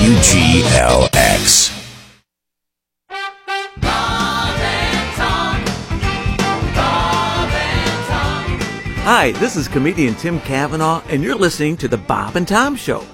WGLX. Hi, this is comedian Tim Cavanaugh, and you're listening to The Bob and Tom Show.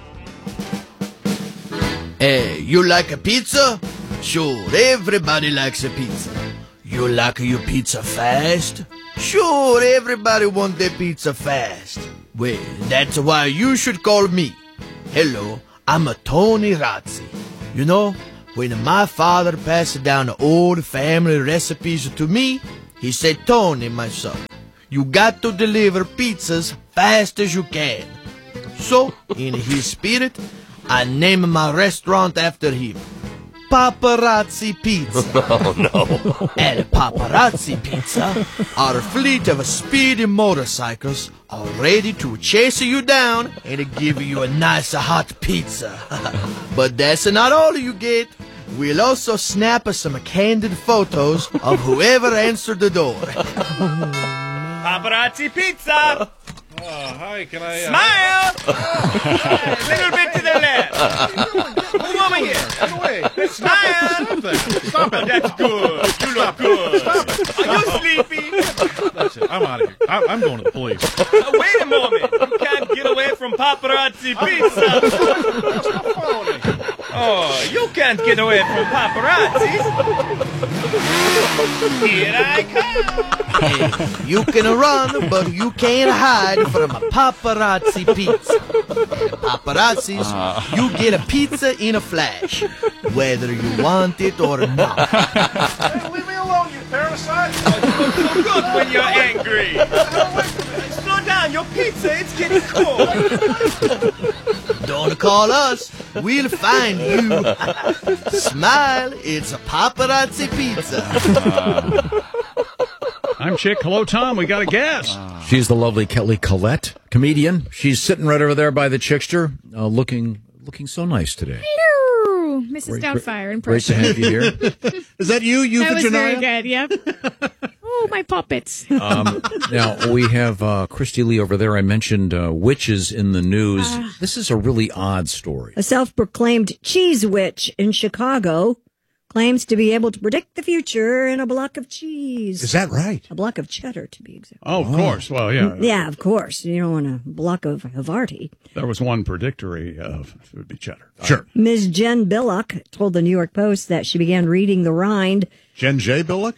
Hey, you like a pizza? Sure, everybody likes a pizza. You like your pizza fast? Sure, everybody want their pizza fast. Well, that's why you should call me. Hello, I'm a Tony Razzi. You know, when my father passed down the old family recipes to me, he said, Tony, my son, you got to deliver pizzas fast as you can. So, in his spirit, I named my restaurant after him. Paparazzi Pizza. Oh, no. At Paparazzi Pizza, our fleet of speedy motorcycles are ready to chase you down and give you a nice hot pizza. But that's not all you get. We'll also snap some candid photos of whoever answered the door. Paparazzi Pizza! Hi, can I... Smile! A little bit to the left. Move over here. Get away. Smile! Stop it. That's good. You look good. Are you sleepy? That's it. I'm out of here. I'm going to the police. Wait a moment. You can't get away from Paparazzi Pizza. Oh, you can't get away from paparazzi. Here I come. You can run, but you can't hide from a Paparazzi Pizza. Paparazzis, you get a pizza in a flash, whether you want it or not. Hey, leave me alone, you parasite. You look so good when you're angry. Slow down, your pizza, it's getting cold. Don't call us. We'll find you. Smile, it's a Paparazzi Pizza. I'm Chick. Hello, Tom. We got a guest. She's the lovely Kelly Collette, comedian. She's sitting right over there by the Chickster, looking so nice today. Hello, Mrs. Doubtfire Great to impression. have you here. Is that you, That was very Euphigenia? good, yep. Oh, my puppets. Now, we have Christy Lee over there. I mentioned witches in the news. This is a really odd story. A self-proclaimed cheese witch in Chicago claims to be able to predict the future in a block of cheese. Is that right? A block of cheddar, to be exact. Oh, of course. Well, yeah. Yeah, of course. You don't want a block of Havarti. There was one predictory of it would be cheddar. Sure. Ms. Jen Billock told the New York Post that she began reading the rind Jen J. Billick?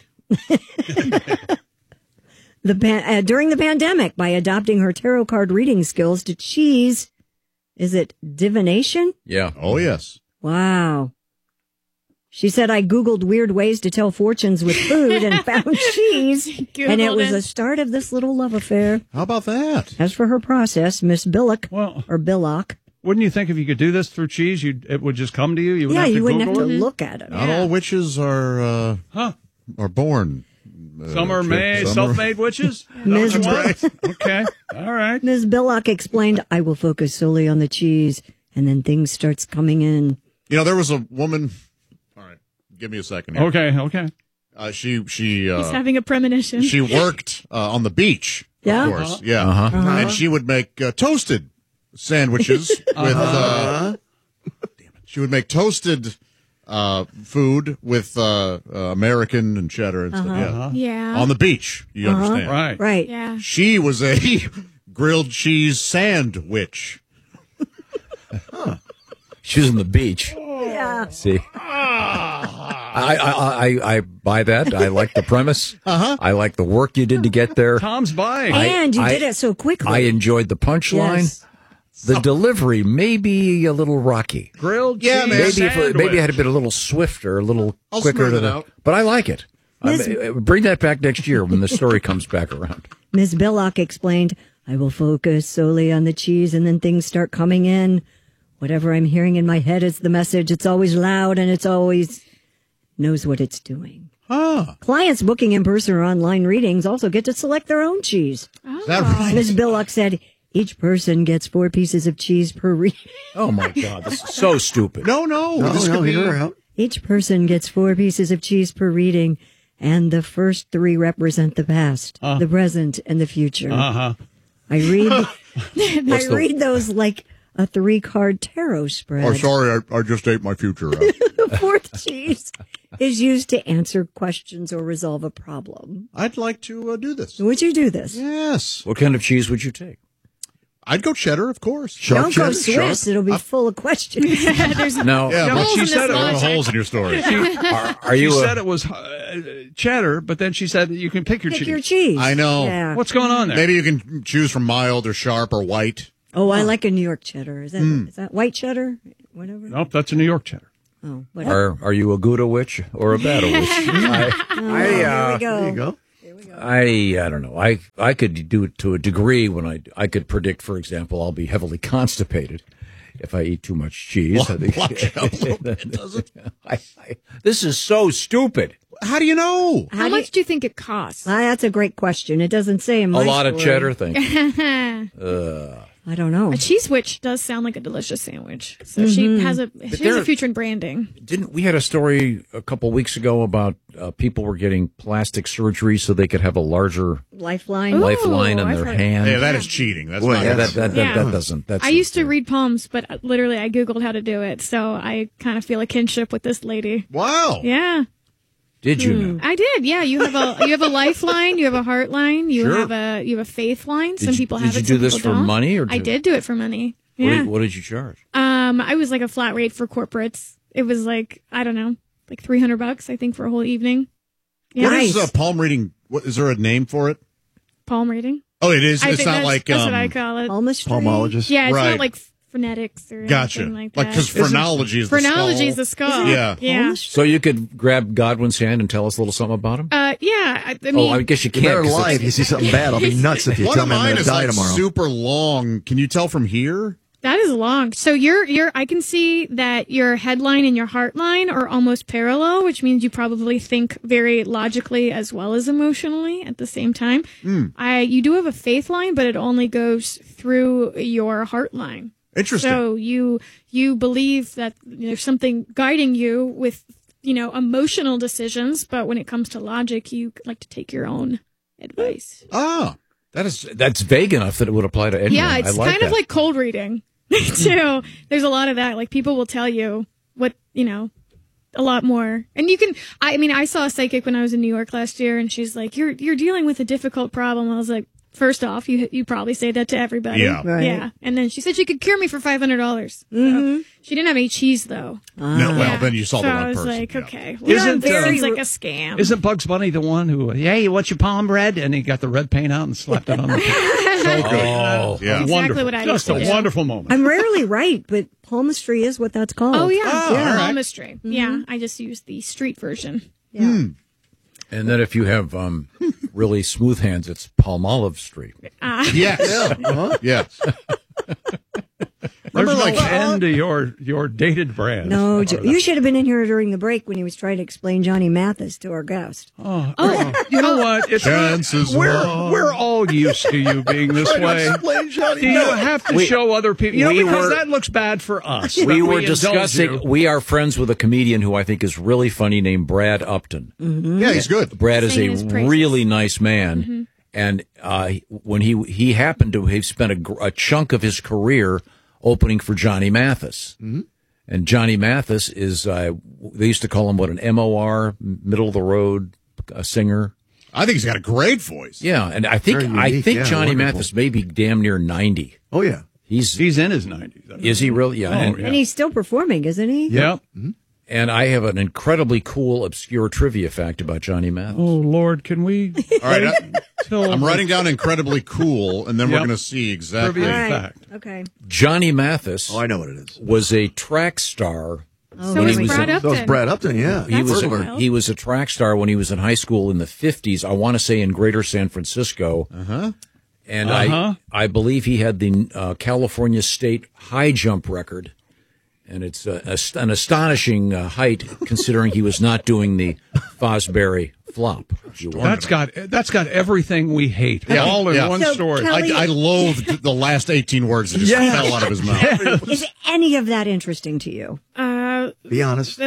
during the pandemic by adopting her tarot card reading skills to cheese. Is it divination? Yeah. Oh, yes. Wow. She said, I Googled weird ways to tell fortunes with food and found cheese. And it was the start of this little love affair. How about that? As for her process, Miss Billock, Well, or Billock. wouldn't you think if you could do this through cheese, it would just come to you? You wouldn't have to You wouldn't have Google to it? look at it. Not all witches are born. Some are self-made witches? Ms. That's right. Okay. All right. Ms. Billock explained, I will focus solely on the cheese, and then things starts coming in. You know, there was a woman. All right, give me a second here. Okay. She He's having a premonition. she worked on the beach. Yeah? Of course. Yeah. And she would make toasted sandwiches with. Damn it. She would make toasted food with American and cheddar and stuff. Yeah. On the beach, you understand? Right. Right. Yeah. She was a grilled cheese sandwich. She was on the beach. Yeah. See? I buy that. I like the premise. I like the work you did to get there. Tom's buying. And you I- did it so quickly. I enjoyed the punchline. Yes. The delivery may be a little rocky. Grilled Yeah, cheese man. Maybe I had to be a little swifter, a little I'll quicker smooth to it the. out. But I like it. Bring that back next year when the story comes back around. Ms. Billock explained, I will focus solely on the cheese, and then things start coming in. Whatever I'm hearing in my head is the message. It's always loud, and it's always knows what it's doing. Clients booking in-person or online readings also get to select their own cheese. Is that right? Ms. Billock said, each person gets 4 pieces of cheese per reading. Oh my God, this is so stupid. No. This could be Each person gets 4 pieces of cheese per reading, and the first 3 represent the past, the present, and the future. I read those like a 3-card tarot spread. Oh, sorry, I just ate my future. The fourth cheese is used to answer questions or resolve a problem. I'd like to do this. Would you do this? Yes. What kind of cheese would you take? I'd go cheddar, of course. Don't go Swiss. It'll be full of questions. No. Yeah, but she in said this it There are logic. holes in your story. Are you She a- said it was cheddar, but then she said that you can pick your Pick cheese. your cheese. I know. Yeah. What's going on there? Maybe you can choose from mild or sharp or white. Oh, I like a New York cheddar. Is that white cheddar? Whatever. Nope, that's a New York cheddar. Oh, whatever. Are you a Gouda witch or a Bata witch? Here we go. There you go. I don't know. I could do it to a degree when I could predict, for example, I'll be heavily constipated if I eat too much cheese. I think- Watch out a little bit, does it? This is so stupid. How do you know? How much do you think it costs? That's a great question. It doesn't say in my A lot of story. cheddar, thank you. I don't know. A cheese witch does sound like a delicious sandwich. So she has a future in branding. Didn't we had a story a couple weeks ago about people were getting plastic surgery so they could have a larger Lifeline. Ooh. lifeline in I've their heard- hand? Yeah, that is cheating. That's Boy, not Yeah, that's- that doesn't. That's I used to read palms, but literally I Googled how to do it. So I kind of feel a kinship with this lady. Wow. Yeah, Did you know? I did. Yeah, you have a lifeline, you have a heart line, you Sure. have a faith line. Did Some you- people did have you it. do Some this people for don't. money or I to- did do it for money. What Yeah. did- what did you charge? I was like a flat rate for corporates. It was like, I don't know, like $300, I think, for a whole evening. Yeah. What is palm reading? What is there a name for it? Palm reading. Oh, it is. I It's think not that's, like that's what I call it. Palmistry. Palmologist. Yeah, it's Right. not like phonetics or Gotcha. anything like Like that. because phrenology is the Phrenology skull. is the skull. Yeah. Yeah. So you could grab Godwin's hand and tell us a little something about him? Yeah. I mean, Oh, I guess you You can't. better 'cause lie it's- if you see something bad. I'll be nuts if you One tell of me I'm mine going to is die like tomorrow. super long. Can you tell from here? that is long. So I can see that your headline and your heart line are almost parallel, which means you probably think very logically as well as emotionally at the same time. You do have a faith line, but it only goes through your heart line. Interesting. So you believe that there's something guiding you with, emotional decisions, but when it comes to logic, you like to take your own advice. Ah. That's vague enough that it would apply to anyone. Yeah, it's I like kind of that. like cold reading too. There's a lot of that. Like people will tell you what, a lot more. And I saw a psychic when I was in New York last year, and she's like, you're dealing with a difficult problem. I was like, first off, you probably say that to everybody. Yeah. Right. Yeah. And then she said she could cure me for $500. So she didn't have any cheese though. No, well, Yeah. then you saw so the wrong I was person. like, Yeah. okay. Well, Isn't, this uh, seems like a scam. Isn't Bugs Bunny the one who, hey, what's your palm red? And he got the red paint out and slapped it on the So good. Oh. Yeah. Exactly wonderful. what I Just used to a do. wonderful moment. I'm rarely right, but palmistry is what that's called. Oh yeah, all right. palmistry. Yeah, I just used the street version. Yeah. And then if you have really smooth hands, it's Palmolive Street. Yes. Yes. There's Remember, no like, end to your dated brand. No, you should have been in here during the break when he was trying to explain Johnny Mathis to our guest. You know what? It's Chances are. we're all used to you being this way. Explain Johnny. Do you have to show other people? we Because were- that looks bad for us. We that were indulge discussing, you. we are friends with a comedian who I think is really funny named Brad Upton. Yeah, he's good. Brad is Singing his a praises. really nice man. And when he happened to have spent a chunk of his career opening for Johnny Mathis. And Johnny Mathis is, they used to call him, an MOR, middle of the road singer. I think he's got a great voice. Yeah, and I think Very unique, yeah, Johnny wonderful. Mathis may be damn near 90. Oh, yeah. He's He's in his 90s. I mean. is he really? Yeah. Oh, and, yeah. And he's still performing, isn't he? Yeah. and I have an incredibly cool, obscure trivia fact about Johnny Mathis. Oh, Lord, can we? All right. till I'm writing down incredibly cool, and then we're Yep. going to see exactly. Trivia. All right. fact. Okay. Johnny Mathis Oh, I know what it is. was a track star. So When is he was Brad in- Upton. That was Brad Upton, yeah. He was That's wild. he was a track star when he was in high school in the 50s. I want to say in Greater San Francisco. And I believe he had the California State high jump record. And it's an astonishing height considering he was not doing the Fosbury flop. if you will. That's got everything we hate all in one So, story. Kelly- I loathed the last 18 words that just fell out of his mouth. Is any of that interesting to you? Be honest.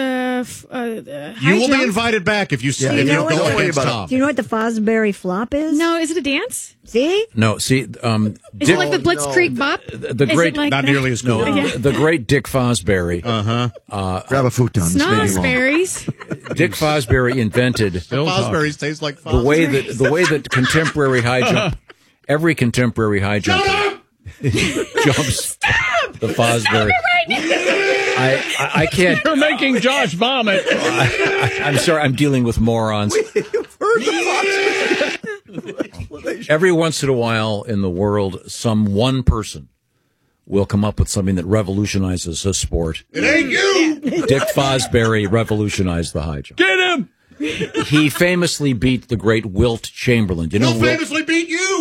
You will be invited back if you Yeah, if you know go what? against Tom. Do you know what the Fosbury flop is? No, is it a dance? See? No, see, Is it like the Blitzkrieg Bop? the Is great, it like Not that? nearly as cool. no, the great Dick Fosbury. Grab a futon. This may be long. Snozberries. Dick Fosbury invented Fosbury's taste like the Fosbury. way that contemporary high jump, every contemporary high jumper jumps the Fosbury. I can't. You're making Josh vomit. I'm sorry. I'm dealing with morons. Every once in a while in the world, some one person will come up with something that revolutionizes a sport. It ain't you. Dick Fosbury revolutionized the high jump. Get him! He famously beat the great Wilt Chamberlain. Do you know He'll Wilt? famously beat you.